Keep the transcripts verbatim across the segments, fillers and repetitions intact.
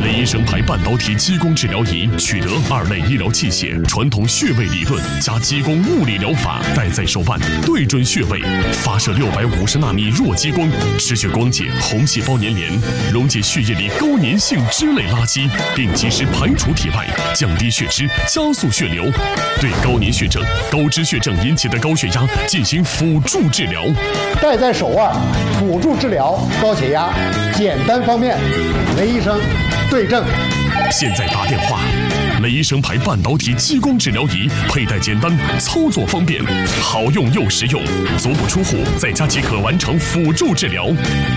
雷医生牌半导体激光治疗仪取得二类医疗器械、传统穴位理论加激光物理疗法，戴在手腕，对准穴位，发射六百五十纳米弱激光，持续光解红细胞粘连，溶解血液里高粘性脂类垃圾，并及时排除体外，降低血脂，加速血流。对高粘血症、高脂血症引起的高血压进行辅助治疗。 戴在手腕，辅助治疗高血压，简单方便。雷医生对症。 现在打电话，雷医生牌半导体激光治疗仪，佩戴简单，操作方便，好用又实用，足不出户，在家即可完成辅助治疗。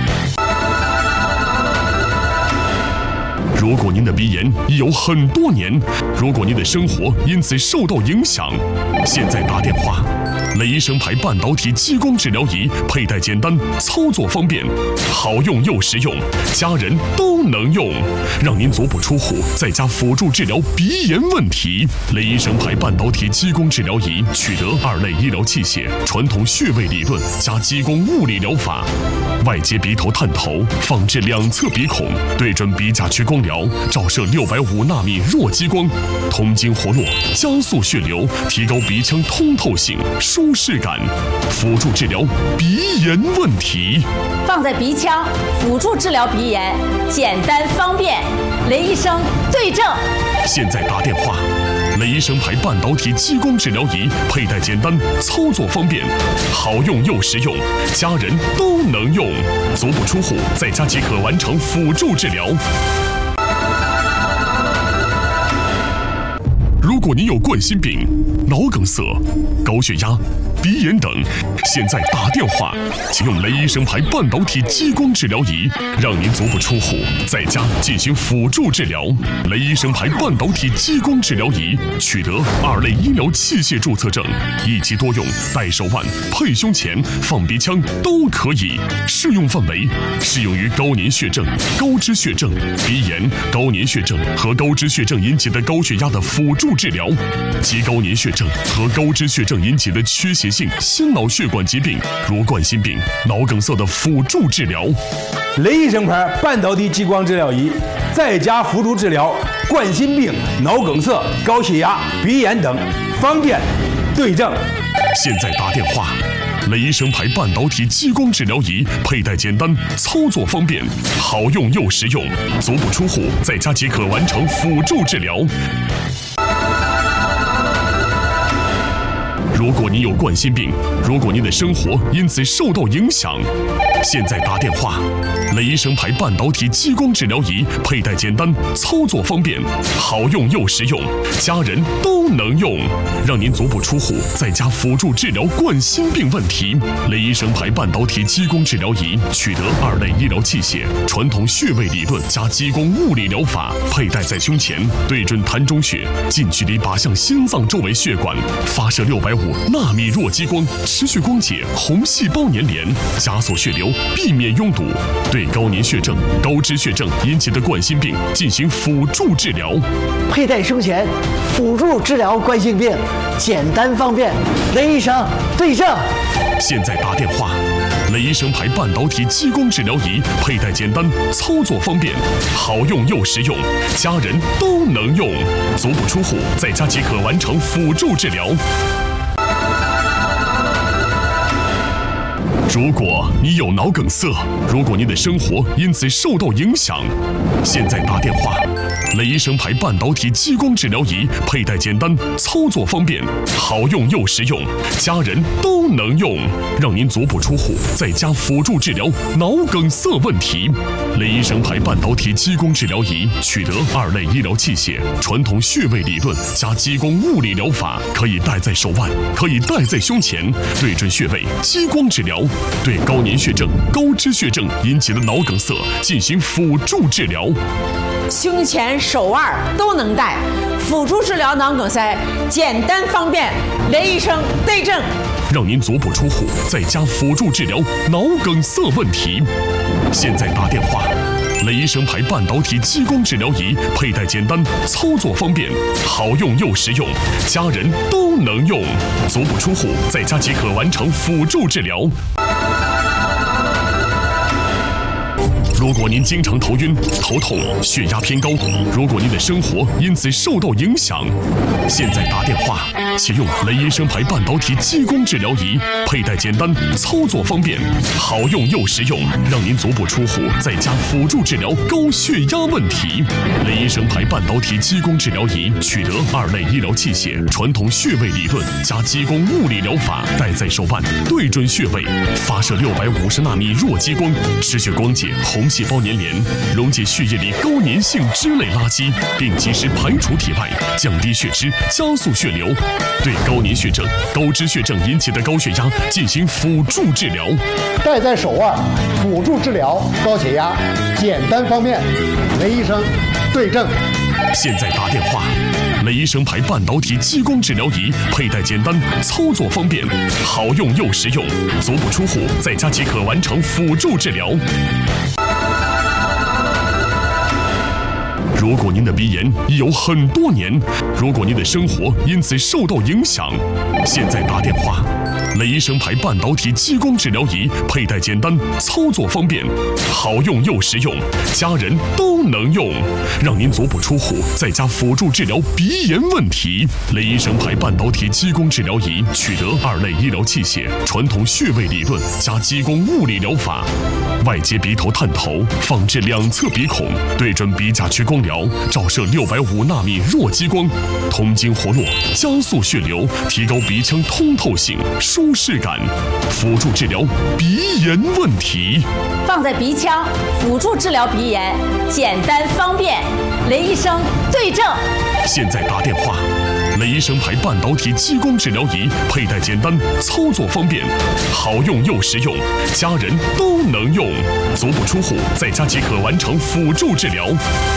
如果您的鼻炎已有很多年，如果您的生活因此受到影响，现在打电话，雷医生牌半导体激光治疗仪，佩戴简单，操作方便，好用又实用，家人都能用，让您足不出户，在家辅助治疗鼻炎问题。雷医生牌半导体激光治疗仪取得二类医疗器械、传统穴位理论加激光物理疗法，外接鼻头探头，放置两侧鼻孔，对准鼻甲区光疗，照射六百五纳米弱激光，通经活络，加速血流，提高鼻腔通透性、舒适感，辅助治疗鼻炎问题。 放在鼻腔，辅助治疗鼻炎，简单方便。雷医生对症。 现在打电话，雷医生牌半导体激光治疗仪，佩戴简单，操作方便，好用又实用，家人都能用，足不出户，在家即可完成辅助治疗。如果您有冠心病、脑梗塞、高血压、鼻炎等，现在打电话，请用雷医生牌半导体激光治疗仪，让您足不出户，在家进行辅助治疗。雷医生牌半导体激光治疗仪取得二类医疗器械注册证，一机多用，戴手腕、配胸前、放鼻腔都可以。适用范围适用于高粘血症、高脂血症、鼻炎、高粘血症和高脂血症引起的高血压的辅助治疗，及高粘血症和高脂血症引起的缺血性心脑血管疾病，如冠心病、脑梗塞的辅助治疗。 雷医生牌半导体激光治疗仪，在家辅助治疗冠心病、脑梗塞、高血压、鼻炎等，方便对症。 现在打电话，雷医生牌半导体激光治疗仪，佩戴简单，操作方便，好用又实用，足不出户，在家即可完成辅助治疗。如果您有冠心病，如果您的生活因此受到影响，现在打电话，雷医生牌半导体激光治疗仪，佩戴简单，操作方便，好用又实用，家人都能用，让您足不出户，在家辅助治疗冠心病问题。雷医生牌半导体激光治疗仪取得二类医疗器械、传统穴位理论加激光物理疗法，佩戴在胸前，对准膻中穴，近距离靶向心脏周围血管，发射六百五纳米弱激光，持续光解红细胞粘连，加速血流，避免拥堵，对高粘血症、高脂血症引起的冠心病进行辅助治疗。 佩戴胸前，辅助治疗冠心病，简单方便。雷医生对症。 现在打电话，雷医生牌半导体激光治疗仪，佩戴简单，操作方便，好用又实用，家人都能用，足不出户，在家即可完成辅助治疗。如果你有脑梗塞，如果您的生活因此受到影响，现在打电话，雷医生牌半导体激光治疗仪，佩戴简单，操作方便，好用又实用，家人都能用，让您足不出户，在家辅助治疗脑梗塞问题。雷医生牌半导体激光治疗仪取得二类医疗器械、传统穴位理论加激光物理疗法，可以戴在手腕，可以戴在胸前，对准穴位，激光治疗，对高粘血症、高脂血症引起的脑梗塞进行辅助治疗。 胸前、手腕都能戴，辅助治疗脑梗塞，简单方便。雷医生对症， 让您足不出户，在家辅助治疗脑梗塞问题。现在打电话，雷医生牌半导体激光治疗仪，佩戴简单，操作方便，好用又实用，家人都能用，足不出户，在家即可完成辅助治疗。 如果您经常头晕、头痛、血压偏高，如果您的生活因此受到影响，现在打电话，启用雷医生牌半导体激光治疗仪，佩戴简单，操作方便，好用又实用，让您足不出户，在家辅助治疗高血压问题。雷医生牌半导体激光治疗仪取得二类医疗器械，传统穴位理论加激光物理疗法，戴在手腕，对准穴位，发射六百五十纳米弱激光，持续光解红细胞粘连，溶解血液里高粘性脂类垃圾，并及时排除体外，降低血脂，加速血流，对高粘血症、高脂血症引起的高血压进行辅助治疗。 戴在手腕，辅助治疗高血压，简单方便。雷医生对症。 现在打电话，雷医生牌半导体激光治疗仪，佩戴简单，操作方便，好用又实用，足不出户，在家即可完成辅助治疗。如果您的鼻炎已有很多年，如果您的生活因此受到影响，现在打电话，雷医生牌半导体激光治疗仪，佩戴简单，操作方便，好用又实用，家人都能用，让您足不出户，在家辅助治疗鼻炎问题。雷医生牌半导体激光治疗仪取得二类医疗器械，传统穴位理论加激光物理疗法，外接鼻头探头，放置两侧鼻孔，对准鼻甲区光疗，照射六百五纳米弱激光，通经活络，加速血流，提高鼻腔通透性、舒适感，辅助治疗鼻炎问题。 放在鼻腔，辅助治疗鼻炎，简单方便。雷医生对症。 现在打电话，雷医生牌半导体激光治疗仪，佩戴简单，操作方便，好用又实用，家人都能用，足不出户，在家即可完成辅助治疗。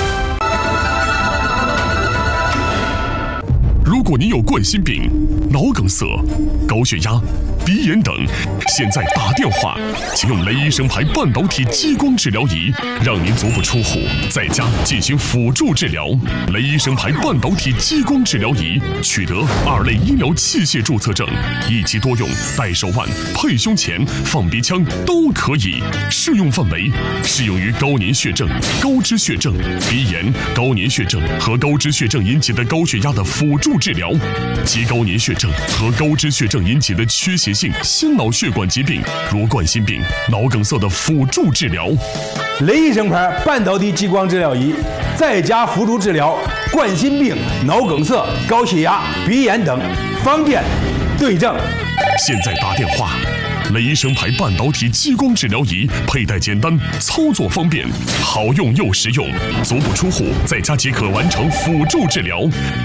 如果您有冠心病、脑梗塞、高血压、鼻炎等，现在打电话，请用雷医生牌半导体激光治疗仪，让您足不出户，在家进行辅助治疗。雷医生牌半导体激光治疗仪取得二类医疗器械注册证，一机多用，戴手腕、配胸前、放鼻腔都可以。适用范围适用于高粘血症、高脂血症、鼻炎、高粘血症和高脂血症引起的高血压的辅助治疗，及高粘血症和高脂血症引起的缺血性心脑血管疾病，如冠心病、脑梗塞的辅助治疗。 雷医生牌半导体激光治疗仪，在家辅助治疗冠心病、脑梗塞、高血压、鼻炎等，方便对症。 现在打电话，雷医生牌半导体激光治疗仪，佩戴简单，操作方便，好用又实用，足不出户，在家即可完成辅助治疗。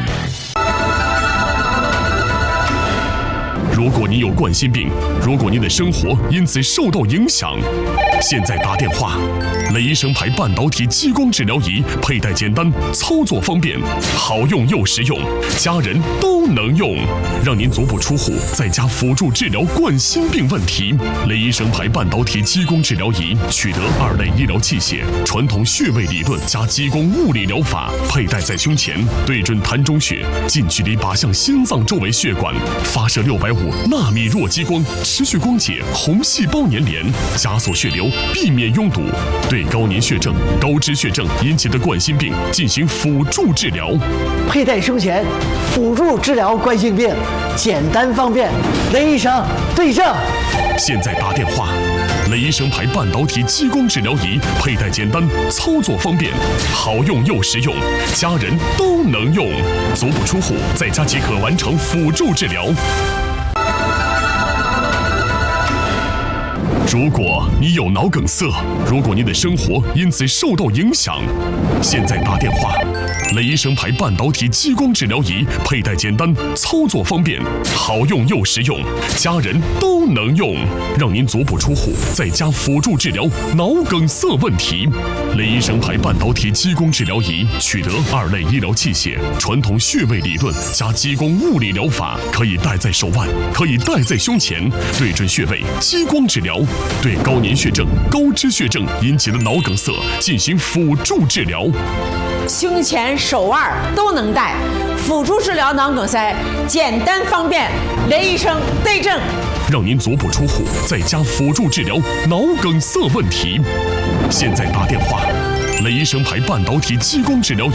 如果您有冠心病，如果您的生活因此受到影响，现在打电话，雷医生牌半导体激光治疗仪，佩戴简单，操作方便，好用又实用，家人都能用，让您足不出户，在家辅助治疗冠心病问题。雷医生牌半导体激光治疗仪取得二类医疗器械，传统穴位理论加激光物理疗法，佩戴在胸前，对准膻中穴，近距离靶向心脏周围血管，发射六百五纳米弱激光，持续光解红细胞粘连，加速血流，避免拥堵，对高粘血症、高脂血症引起的冠心病进行辅助治疗。 佩戴胸前，辅助治疗冠心病，简单方便。雷医生对症。 现在打电话，雷医生牌半导体激光治疗仪，佩戴简单，操作方便，好用又实用，家人都能用，足不出户，在家即可完成辅助治疗。如果你有脑梗塞，如果您的生活因此受到影响，现在打电话，雷医生牌半导体激光治疗仪，佩戴简单，操作方便，好用又实用，家人都能用，让您足不出户，在家辅助治疗脑梗塞问题。雷医生牌半导体激光治疗仪取得二类医疗器械，传统穴位理论加激光物理疗法，可以戴在手腕，可以戴在胸前，对准穴位，激光治疗，对高粘血症、高脂血症引起的脑梗塞进行辅助治疗。 胸前、手腕都能戴，辅助治疗脑梗塞，简单方便。雷医生对症。 让您足不出户在家辅助治疗脑梗塞问题。现在打电话，雷神牌半导体激光治疗仪